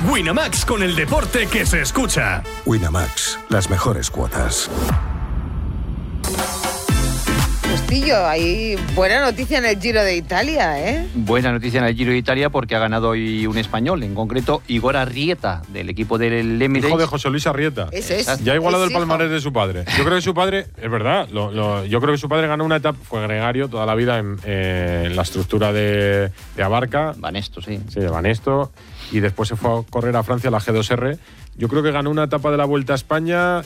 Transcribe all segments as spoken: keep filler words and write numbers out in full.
Winamax, con el deporte que se escucha. Winamax, las mejores cuotas. Justillo, hay buena noticia en el Giro de Italia, ¿eh? Buena noticia en el Giro de Italia porque ha ganado hoy un español, en concreto Igor Arrieta, del equipo del Emirates. Hijo de José Luis Arrieta. Eso es. Ya ha igualado es el palmarés de su padre. Yo creo que su padre, es verdad, lo, lo, yo creo que su padre ganó una etapa, fue gregario toda la vida en, eh, en la estructura de, de Abarca. Banesto, sí. Sí, de Banesto. Y después se fue a correr a Francia la G dos R. Yo creo que ganó una etapa de la Vuelta a España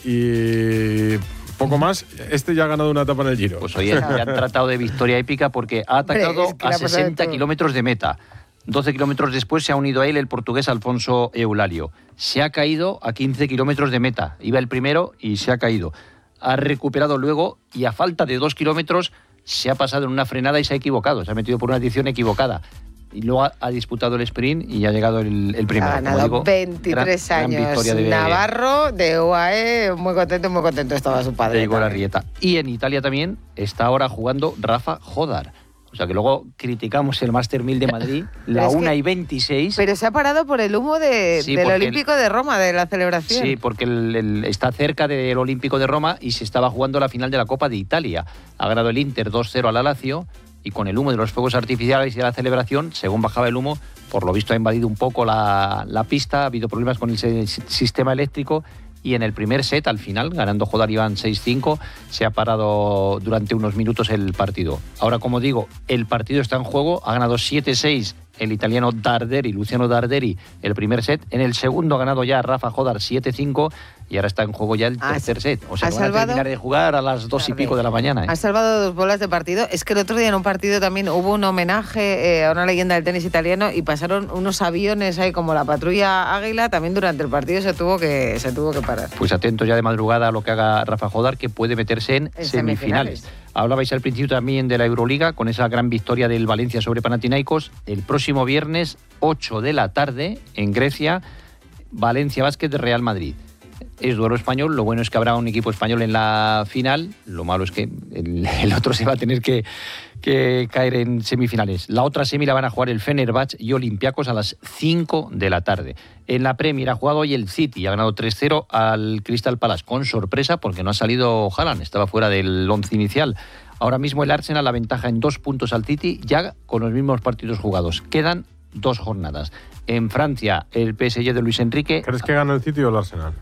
y poco más. Este ya ha ganado una etapa en el Giro. Pues hoy han tratado de victoria épica porque ha atacado es que a sesenta kilómetros de meta. doce kilómetros después se ha unido a él el portugués Alfonso Eulario. Se ha caído a quince kilómetros de meta. Iba el primero y se ha caído. Ha recuperado luego y a falta de dos kilómetros se ha pasado en una frenada y se ha equivocado. Se ha metido por una dirección equivocada. Y luego ha, ha disputado el sprint y ha llegado el, el primero. Ha ganado Como digo, veintitrés gran, años. Gran victoria de Navarro, de U A E, muy contento, muy contento estaba su padre. De Igor Arrieta. Y en Italia también está ahora jugando Rafa Jodar. O sea que luego criticamos el Master mil de Madrid, la una y veintiséis. Pero se ha parado por el humo de, sí, del Olímpico el, de Roma, de la celebración. Sí, porque el, el, está cerca del Olímpico de Roma y se estaba jugando la final de la Copa de Italia. Ha ganado el Inter dos cero a la Lazio y con el humo de los fuegos artificiales y de la celebración, según bajaba el humo, por lo visto ha invadido un poco la, la pista, ha habido problemas con el sistema eléctrico. Y en el primer set, al final, ganando Jodar Iván seis cinco, se ha parado durante unos minutos el partido. Ahora, como digo, el partido está en juego, ha ganado siete seis el italiano Darderi, Luciano Darderi, el primer set. En el segundo ha ganado ya Rafa Jodar siete cinco y ahora está en juego ya el tercer set. O sea, que van a terminar de jugar a las dos y pico de la mañana. ¿eh? Ha salvado dos bolas de partido. Es que el otro día en un partido también hubo un homenaje eh, a una leyenda del tenis italiano y pasaron unos aviones ahí como la patrulla Águila. También durante el partido se tuvo que, se tuvo que parar. Pues atentos ya de madrugada a lo que haga Rafa Jodar, que puede meterse en, en semifinales. semifinales. Hablabais al principio también de la Euroliga, con esa gran victoria del Valencia sobre Panathinaikos. El próximo viernes, ocho de la tarde, en Grecia, Valencia Basket de Real Madrid. Es duelo español, lo bueno es que habrá un equipo español en la final, lo malo es que el, el otro se va a tener que, que caer en semifinales. La otra semi la van a jugar el Fenerbahce y Olympiacos a las cinco de la tarde. En la Premier ha jugado hoy el City, ha ganado tres cero al Crystal Palace, con sorpresa porque no ha salido Haaland, estaba fuera del once inicial. Ahora mismo el Arsenal la ventaja en dos puntos al City, ya con los mismos partidos jugados. Quedan dos jornadas. En Francia, el P S G de Luis Enrique... ¿Crees que gana el City o el Arsenal?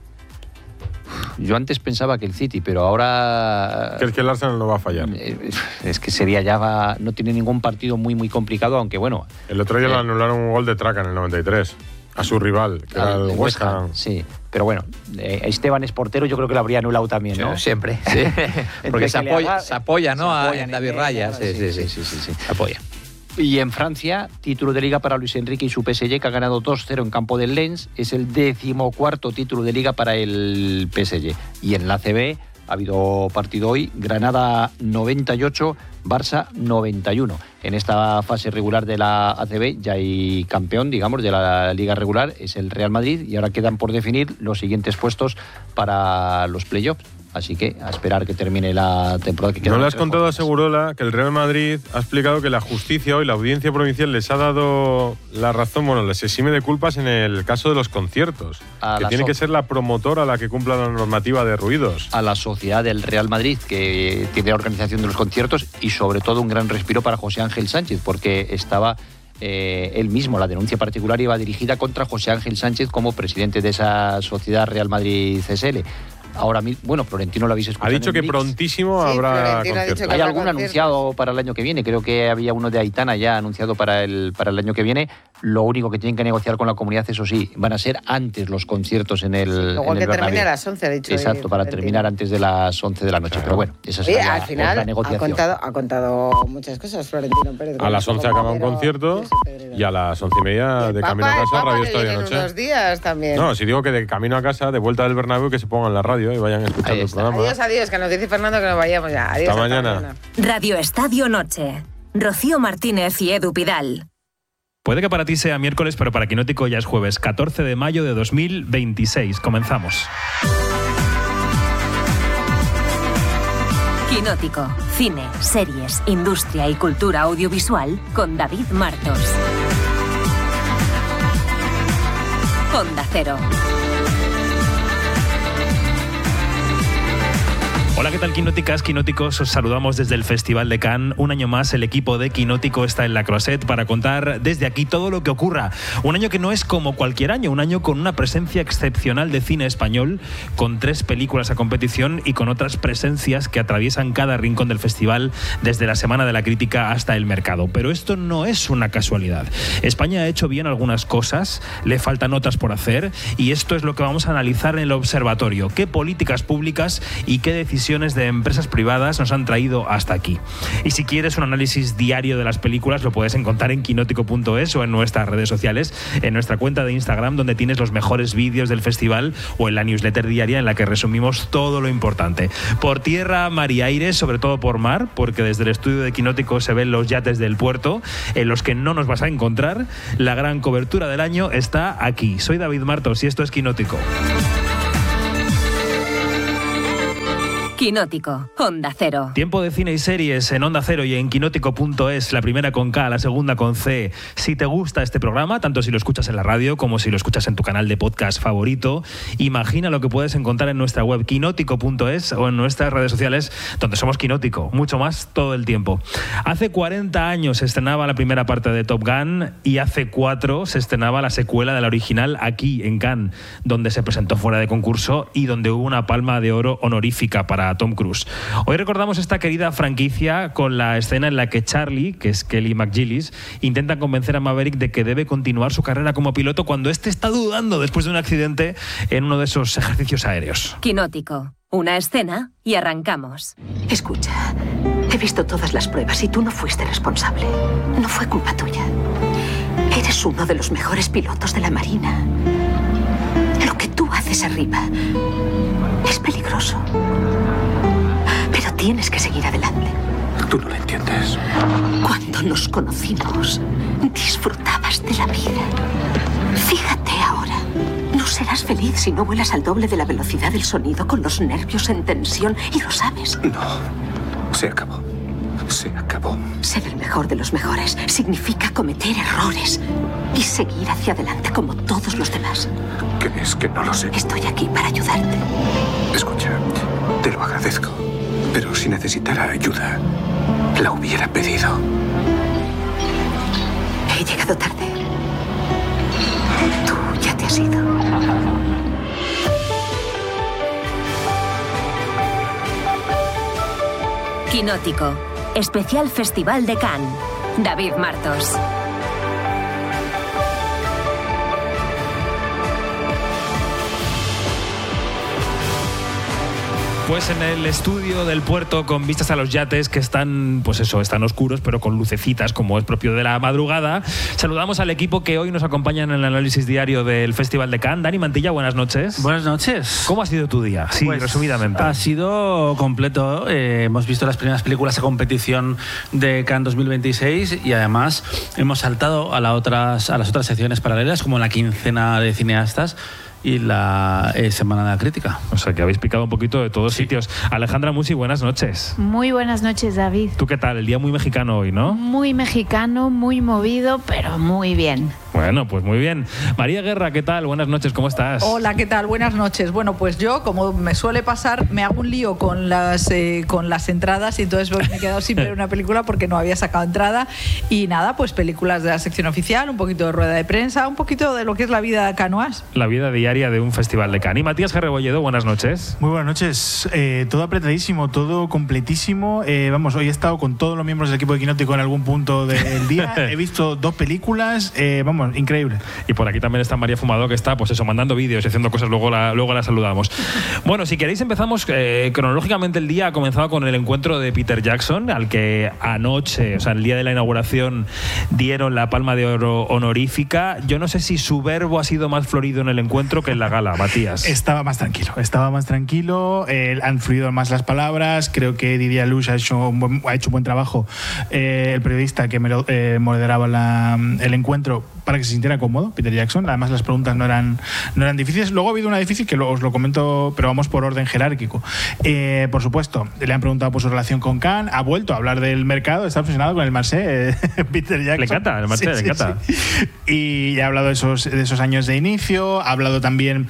Yo antes pensaba que el City, pero ahora... ¿Crees que el Arsenal no va a fallar? Es que sería ya... Va, no tiene ningún partido muy, muy complicado, aunque bueno... El otro día eh, le anularon un gol de Traca en el noventa y tres a su rival, que era el West Ham. Sí, pero bueno, eh, Esteban es portero, yo creo que lo habría anulado también, ¿no? Sí, siempre, sí. Porque se apoya, haga, se apoya, ¿no? Se apoya en David Raya, sí, sí, sí, sí, sí, sí, se apoya. Y en Francia, título de Liga para Luis Enrique y su P S G, que ha ganado dos cero en campo del Lens. Es el decimocuarto título de Liga para el P S G. Y en la A C B ha habido partido hoy, Granada noventa y ocho, Barça noventa y uno. En esta fase regular de la A C B ya hay campeón, digamos, de la Liga regular, es el Real Madrid, y ahora quedan por definir los siguientes puestos para los playoffs. Así que a esperar que termine la temporada. Que ¿No le has contado a Segurola que el Real Madrid ha explicado que la justicia hoy, la audiencia provincial, les ha dado la razón, bueno, les exime de culpas en el caso de los conciertos? A que tiene so- que ser la promotora la que cumpla la normativa de ruidos. A la sociedad del Real Madrid, que tiene la organización de los conciertos, y sobre todo un gran respiro para José Ángel Sánchez, porque estaba... Eh, él mismo, la denuncia particular iba dirigida contra José Ángel Sánchez como presidente de esa sociedad Real Madrid C S L. Ahora mismo, bueno, Florentino lo habéis escuchado. Ha dicho que Mix. Prontísimo sí, habrá conciertos. Hay algún anunciado para el año que viene. Creo que había uno de Aitana ya anunciado para el, para el año que viene. Lo único que tienen que negociar con la comunidad, eso sí, van a ser antes los conciertos en el sí, luego en el que Bernabéu. termine a las once, ha dicho. Exacto, para Florentino. Terminar antes de las once de la noche. Claro. Pero bueno, esa es Oye, la, al final la negociación. Ha contado, ha contado muchas cosas Florentino Pérez. A las once acaba un concierto y a las once y media de camino a casa, Radio Estadio Noche. Unos días también. No, si digo que de camino a casa, de vuelta del Bernabéu, que se pongan la radio y vayan escuchando el programa. Adiós, adiós, que nos dice Fernando que nos vayamos ya. Adiós. Hasta, hasta mañana. mañana. Radio Estadio Noche. Rocío Martínez y Edu Pidal. Puede que para ti sea miércoles, pero para Quinótico ya es jueves, catorce de mayo de dos mil veintiséis. Comenzamos. Quinótico. Cine, series, industria y cultura audiovisual con David Martos. Onda Cero. Hola, ¿qué tal, quinóticas, quinóticos? Os saludamos desde el Festival de Cannes. Un año más el equipo de Quinótico está en la Croisette para contar desde aquí todo lo que ocurra. Un año que no es como cualquier año, un año con una presencia excepcional de cine español, con tres películas a competición y con otras presencias que atraviesan cada rincón del festival, desde la Semana de la Crítica hasta el mercado. Pero esto no es una casualidad. España ha hecho bien algunas cosas, le faltan otras por hacer, y esto es lo que vamos a analizar en el observatorio. ¿Qué políticas públicas y qué decisiones de empresas privadas nos han traído hasta aquí? Y si quieres un análisis diario de las películas, lo puedes encontrar en quinótico punto es o en nuestras redes sociales, en nuestra cuenta de Instagram, donde tienes los mejores vídeos del festival, o en la newsletter diaria en la que resumimos todo lo importante. Por tierra, mar y aire, sobre todo por mar, porque desde el estudio de Quinótico se ven los yates del puerto, en los que no nos vas a encontrar. La gran cobertura del año está aquí. Soy David Martos y esto es Quinótico. Quinótico, Onda Cero. Tiempo de cine y series en Onda Cero y en quinótico punto es, la primera con K, la segunda con C. Si te gusta este programa, tanto si lo escuchas en la radio como si lo escuchas en tu canal de podcast favorito, imagina lo que puedes encontrar en nuestra web quinótico punto es o en nuestras redes sociales, donde somos Quinótico, mucho más todo el tiempo. Hace cuarenta años se estrenaba la primera parte de Top Gun y hace cuatro se estrenaba la secuela de la original aquí en Cannes, donde se presentó fuera de concurso y donde hubo una palma de oro honorífica para Tom Cruise. Hoy recordamos esta querida franquicia con la escena en la que Charlie, que es Kelly McGillis, intenta convencer a Maverick de que debe continuar su carrera como piloto cuando éste está dudando después de un accidente en uno de esos ejercicios aéreos. Quinótico, una escena y arrancamos. Escucha, he visto todas las pruebas y tú no fuiste responsable. No fue culpa tuya. Eres uno de los mejores pilotos de la Marina. Lo que tú haces arriba es peligroso. Pero tienes que seguir adelante. Tú no lo entiendes. Cuando nos conocimos, disfrutabas de la vida. Fíjate ahora. No serás feliz si no vuelas al doble de la velocidad del sonido, con los nervios en tensión, y lo sabes. No. Se acabó. Se acabó. Ser el mejor de los mejores significa cometer errores y seguir hacia adelante como todos los demás. ¿Crees que no lo sé? Estoy aquí para ayudarte. Escucha, te lo agradezco, pero si necesitara ayuda, la hubiera pedido. He llegado tarde. Tú ya te has ido. Quinótico, especial Festival de Cannes. David Martos. Pues en el estudio del puerto, con vistas a los yates que están, pues eso, están oscuros, pero con lucecitas, como es propio de la madrugada, saludamos al equipo que hoy nos acompaña en el análisis diario del Festival de Cannes. Dani Mantilla, buenas noches. Buenas noches. ¿Cómo ha sido tu día? Sí, pues, resumidamente. Ha sido completo. Eh, hemos visto las primeras películas a competición de Cannes dos mil veintiséis y además hemos saltado a, la otras, a las otras secciones paralelas, como la quincena de cineastas y la eh, Semana de la Crítica. O sea, que habéis picado un poquito de todos sí. sitios. Alejandra Musi, buenas noches. Muy buenas noches, David. ¿Tú qué tal? El día muy mexicano hoy, ¿no? Muy mexicano, muy movido, pero muy bien. Bueno, pues muy bien. María Guerra, ¿qué tal? Buenas noches, ¿cómo estás? Hola, ¿qué tal? Buenas noches. Bueno, pues yo, como me suele pasar, me hago un lío con las, eh, con las entradas y entonces me he quedado sin ver una película porque no había sacado entrada. Y nada, pues películas de la sección oficial, un poquito de rueda de prensa, un poquito de lo que es la vida canoas. La vida diaria de un festival de Cannes. Y Matías Gerrebolledo, buenas noches. Muy buenas noches. Eh, todo apretadísimo, todo completísimo. Eh, vamos, hoy he estado con todos los miembros del equipo de Quinótico en algún punto del día. He visto dos películas, eh, vamos, increíble. Y por aquí también está María Fumado, que está, pues eso, mandando vídeos y haciendo cosas, luego la, luego la saludamos. Bueno, si queréis empezamos eh, cronológicamente. El día ha comenzado con el encuentro de Peter Jackson, al que anoche, o sea, el día de la inauguración, dieron la palma de oro honorífica. Yo no sé si su verbo ha sido más florido en el encuentro que en la gala, Matías. Estaba más tranquilo, estaba más tranquilo, eh, han fluido más las palabras. Creo que Didier Luch ha hecho un buen, ha hecho un buen trabajo, eh, el periodista que me, eh, moderaba la, el encuentro, para que se sintiera cómodo Peter Jackson. Además, las preguntas no eran, no eran difíciles. Luego ha habido una difícil que os lo comento, pero vamos por orden jerárquico. Eh, por supuesto, le han preguntado por su relación con Cannes, ha vuelto a hablar del mercado, está obsesionado con el Marseille, eh, Peter Jackson. Le encanta, el Marseille, sí, le encanta. Sí, sí. Y ha hablado de esos, de esos años de inicio, ha hablado también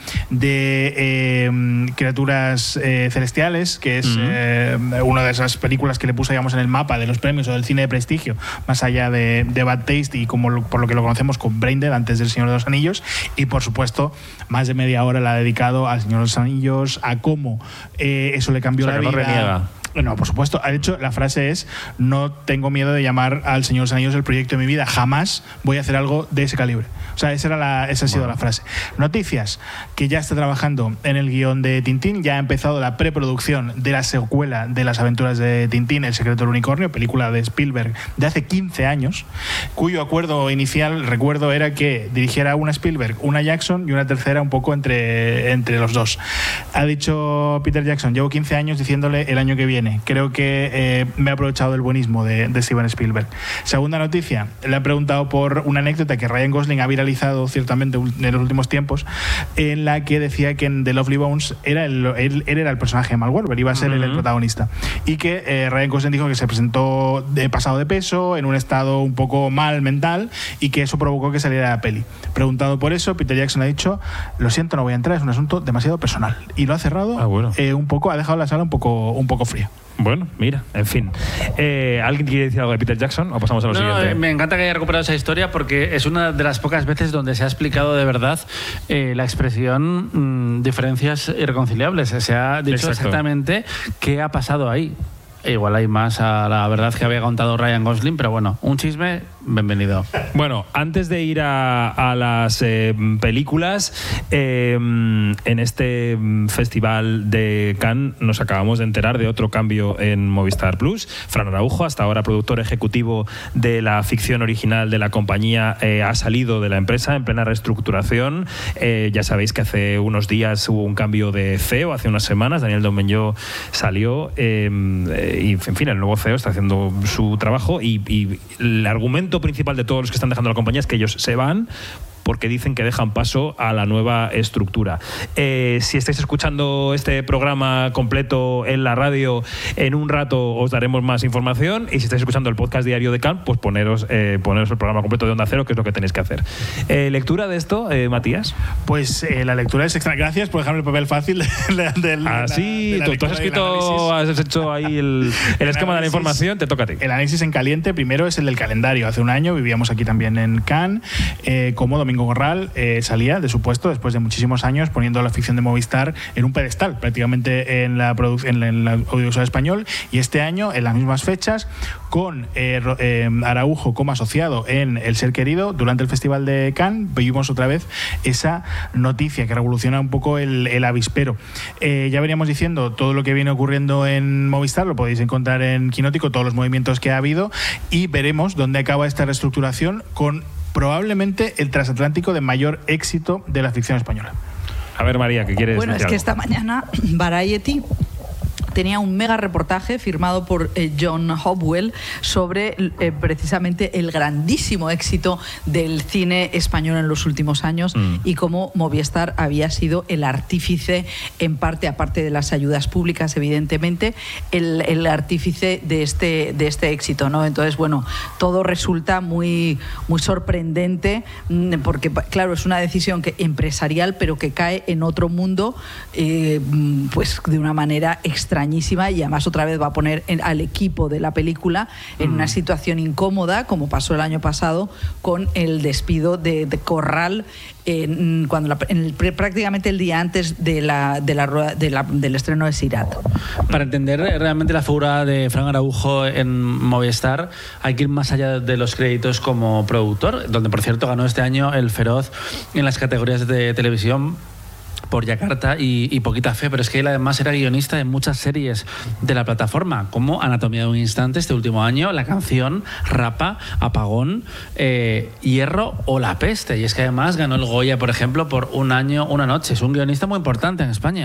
de eh, Criaturas eh, Celestiales, que es uh-huh. eh, una de esas películas que le puso, digamos, en el mapa de los premios o del cine de prestigio, más allá de, de Bad Taste y como lo, por lo que lo conocemos con Braindead antes del Señor de los Anillos. Y por supuesto, más de media hora la ha dedicado al Señor de los Anillos, a cómo eh, eso le cambió o sea, la que vida. No reniega. No, por supuesto. De hecho, la frase es: no tengo miedo de llamar al Señor de los Anillos el proyecto de mi vida. Jamás voy a hacer algo de ese calibre. O sea, esa, era la, esa ha sido bueno. la frase. Noticias: que ya está trabajando en el guión de Tintín. Ya ha empezado la preproducción de la secuela de las aventuras de Tintín, El secreto del unicornio, película de Spielberg de hace quince años, cuyo acuerdo inicial, recuerdo, era que dirigiera una Spielberg, una Jackson y una tercera un poco entre, entre los dos. Ha dicho Peter Jackson: llevo quince años diciéndole el año que viene. Creo que eh, me he aprovechado del buenismo de, de Steven Spielberg. Segunda noticia: le han preguntado por una anécdota que Ryan Gosling ha viralizado ciertamente en los últimos tiempos, en la que decía que en The Lovely Bones era el, él, él era el personaje de Mark Wahlberg, iba a ser uh-huh. él el protagonista, y que eh, Ryan Gosling dijo que se presentó de pasado de peso, en un estado un poco mal mental, y que eso provocó que saliera la peli. Preguntado por eso, Peter Jackson ha dicho: lo siento, no voy a entrar, es un asunto demasiado personal, y lo ha cerrado ah, bueno. eh, un poco, ha dejado la sala un poco, un poco fría. Bueno, mira, en fin. Eh, ¿Alguien quiere decir algo de Peter Jackson o pasamos a lo no, siguiente? Me encanta que haya recuperado esa historia porque es una de las pocas veces donde se ha explicado de verdad eh, la expresión mmm, diferencias irreconciliables. Se ha dicho Exacto. exactamente qué ha pasado ahí. E igual hay más a la verdad que había contado Ryan Gosling, pero bueno, un chisme, bienvenido. Bueno, antes de ir a, a las eh, películas, eh, en este festival de Cannes nos acabamos de enterar de otro cambio en Movistar Plus. Fran Araujo, hasta ahora productor ejecutivo de la ficción original de la compañía, eh, ha salido de la empresa en plena reestructuración. Eh, ya sabéis que hace unos días hubo un cambio de C E O, hace unas semanas, Daniel Domenyo salió. Eh, Y, en fin, el nuevo C E O está haciendo su trabajo y, y el argumento principal de todos los que están dejando la compañía es que ellos se van porque dicen que dejan paso a la nueva estructura. Eh, si estáis escuchando este programa completo en la radio, en un rato os daremos más información, y si estáis escuchando el podcast diario de Cannes, pues poneros, eh, poneros el programa completo de Onda Cero, que es lo que tenéis que hacer. Eh, ¿Lectura de esto, eh, Matías? Pues eh, la lectura es extra. Gracias por dejarme el papel fácil del... De, de, ah, sí, tú, tú has escrito, has hecho ahí el, el esquema de la información, te toca a ti. El análisis en caliente primero es el del calendario. Hace un año vivíamos aquí también en Cannes, eh, como Domingo Corral eh, salía de su puesto después de muchísimos años poniendo la ficción de Movistar en un pedestal prácticamente en la, en, en la audiovisual español, y este año en las mismas fechas con eh, eh, Araujo como asociado en El Ser Querido durante el Festival de Cannes vimos otra vez esa noticia que revoluciona un poco el, el avispero. Eh, ya veníamos diciendo todo lo que viene ocurriendo en Movistar, lo podéis encontrar en Quinótico, todos los movimientos que ha habido, y veremos dónde acaba esta reestructuración con probablemente el transatlántico de mayor éxito de la ficción española. A ver, María, ¿qué quieres decir? Bueno, es que esta mañana Variety tenía un mega reportaje firmado por eh, John Hopwell sobre eh, precisamente el grandísimo éxito del cine español en los últimos años mm. y cómo Movistar había sido el artífice, en parte, aparte de las ayudas públicas, evidentemente, el, el artífice de este, de este éxito, ¿no? Entonces, bueno, todo resulta muy, muy sorprendente porque, claro, es una decisión que, empresarial, pero que cae en otro mundo, eh, pues de una manera extrañísima, y además otra vez va a poner en, al equipo de la película en mm. una situación incómoda, como pasó el año pasado con el despido de, de Corral en, cuando la, en el, prácticamente el día antes de la, de la, de la, del estreno de Sirat. Para entender realmente la figura de Fran Araujo en Movistar hay que ir más allá de los créditos como productor, donde por cierto ganó este año el Feroz en las categorías de televisión por Yakarta y, y Poquita Fe, pero es que él además era guionista de muchas series de la plataforma, como Anatomía de un Instante este último año, La Canción, Rapa, Apagón, eh, Hierro o La Peste. Y es que además ganó el Goya, por ejemplo, por Un año, una noche. Es un guionista muy importante en España.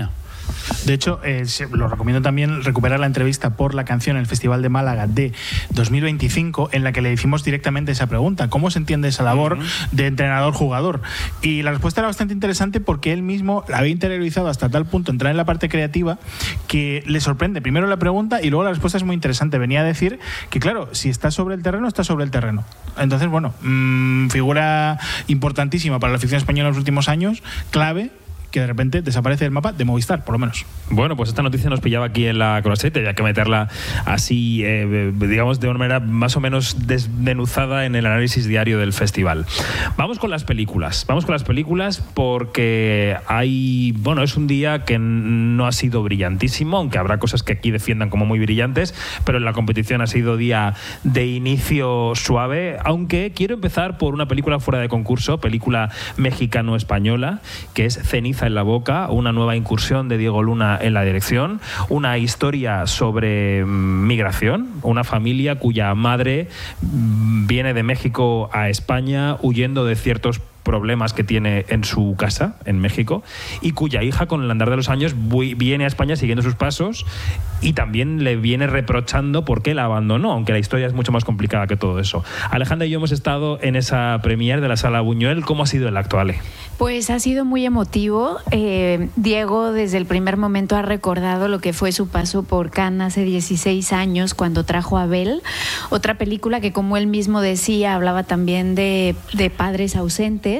De hecho, eh, lo recomiendo también recuperar la entrevista por la canción en el Festival de Málaga de dos mil veinticinco, en la que le hicimos directamente esa pregunta: ¿cómo se entiende esa labor uh-huh. de entrenador-jugador? Y la respuesta era bastante interesante porque él mismo la había interiorizado hasta tal punto, entrar en la parte creativa, que le sorprende primero la pregunta y luego la respuesta es muy interesante. Venía a decir que, claro, si está sobre el terreno, está sobre el terreno. Entonces, bueno, mmm, figura importantísima para la afición española en los últimos años, clave, que de repente desaparece del mapa de Movistar, por lo menos. Bueno, pues esta noticia nos pillaba aquí en la Croisette, había que meterla así, eh, digamos, de una manera más o menos desmenuzada en el análisis diario del festival. Vamos con las películas, vamos con las películas porque hay, bueno, es un día que no ha sido brillantísimo, aunque habrá cosas que aquí defiendan como muy brillantes, pero en la competición ha sido día de inicio suave, aunque quiero empezar por una película fuera de concurso, película mexicano-española, que es Ceniza en la boca, una nueva incursión de Diego Luna en la dirección, una historia sobre migración, una familia cuya madre viene de México a España huyendo de ciertos problemas que tiene en su casa, en México, y cuya hija, con el andar de los años, viene a España siguiendo sus pasos y también le viene reprochando por qué la abandonó, aunque la historia es mucho más complicada que todo eso. Alejandra y yo hemos estado en esa premier de la Sala Buñuel. ¿Cómo ha sido el acto, Ale? Pues ha sido muy emotivo. Eh, Diego desde el primer momento ha recordado lo que fue su paso por Cannes hace dieciséis años, cuando trajo a Abel, otra película que, como él mismo decía, hablaba también de, de padres ausentes.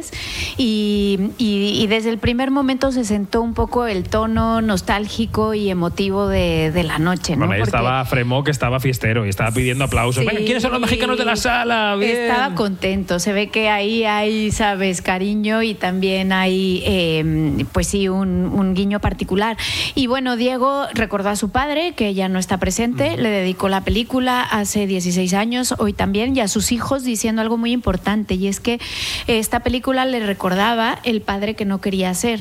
Y, y, y desde el primer momento se sentó un poco el tono nostálgico y emotivo de, de la noche, ¿no? Bueno, ahí Porque estaba Fremó, que estaba fiestero y estaba pidiendo aplausos. Sí, Venga, ¿quiénes son los mexicanos de la sala? Bien. Estaba contento. Se ve que ahí hay, sabes, cariño, y también hay, eh, pues sí, un, un guiño particular. Y bueno, Diego recordó a su padre, que ya no está presente, uh-huh. le dedicó la película hace dieciséis años, hoy también, y a sus hijos, diciendo algo muy importante, y es que esta película le recordaba el padre que no quería ser.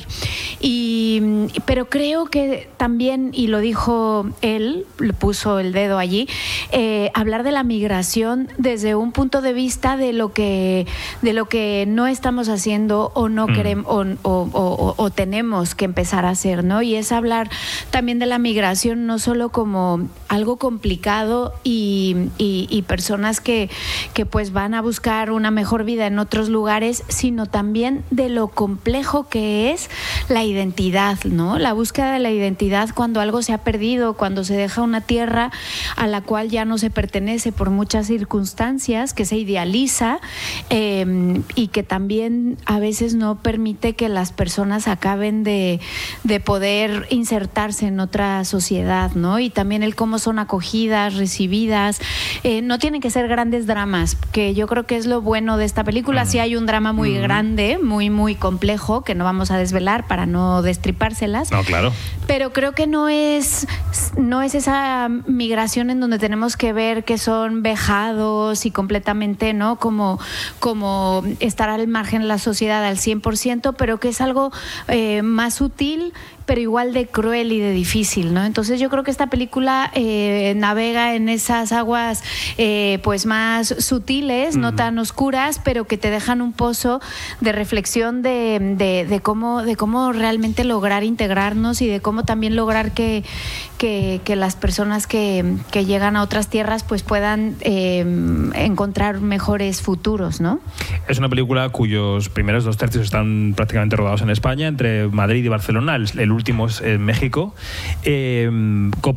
Y, pero creo que también, y lo dijo él, le puso el dedo allí, eh, hablar de la migración desde un punto de vista de lo que, de lo que no estamos haciendo o no mm. queremos o, o, o, o tenemos que empezar a hacer, ¿no? Y es hablar también de la migración no solo como algo complicado y, y, y personas que, que pues van a buscar una mejor vida en otros lugares, sino también de lo complejo que es la identidad, ¿no? La búsqueda de la identidad cuando algo se ha perdido, cuando se deja una tierra a la cual ya no se pertenece por muchas circunstancias, que se idealiza eh, y que también a veces no permite que las personas acaben de, de poder insertarse en otra sociedad, ¿no? Y también el cómo son acogidas, recibidas. Eh, no tienen que ser grandes dramas, que yo creo que es lo bueno de esta película. Sí hay un drama muy mm. grande, muy, muy complejo, que no vamos a desvelar para no destripárselas. No, claro. Pero creo que no es, no es esa migración en donde tenemos que ver que son vejados y completamente, ¿no? Como, como estar al margen de la sociedad al cien por ciento, pero que es algo eh, más sutil, pero igual de cruel y de difícil, ¿no? Entonces yo creo que esta película eh, navega en esas aguas eh, pues más sutiles, uh-huh. no tan oscuras, pero que te dejan un pozo de reflexión de, de, de cómo de cómo realmente lograr integrarnos y de cómo también lograr que, que, que las personas que, que llegan a otras tierras pues puedan eh, encontrar mejores futuros, ¿no? Es una película cuyos primeros dos tercios están prácticamente rodados en España, entre Madrid y Barcelona. El, el último es en México. Eh,